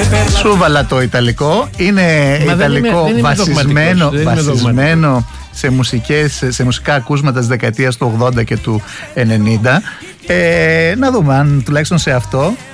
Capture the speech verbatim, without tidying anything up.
Σου βάλα το ιταλικό. Είναι Μα ιταλικό δεν είμαι, δεν βασισμένο, δεν βασισμένο σε, μουσικές, σε μουσικά ακούσματα της δεκαετίας του ογδόντα και του ενενήντα. Ε, να δούμε αν τουλάχιστον σε αυτό